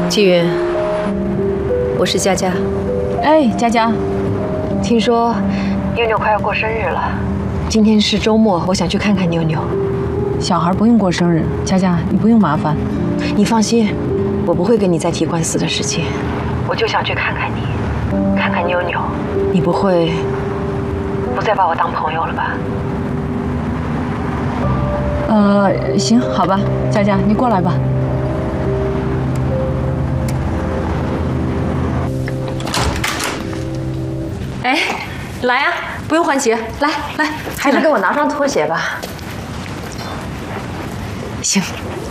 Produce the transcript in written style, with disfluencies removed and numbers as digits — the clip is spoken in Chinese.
纪云，我是佳佳。 哎，佳佳， 听说妞妞快要过生日了，今天是周末，我想去看看妞妞。 小孩不用过生日，佳佳，你不用麻烦。 你放心，我不会跟你再提官司的事情。我就想去看看你，看看妞妞。你不会不再把我当朋友了吧？ 行，好吧，佳佳，你过来吧。 哎，来呀，不用换鞋，来，还是给我拿双拖鞋吧。 行，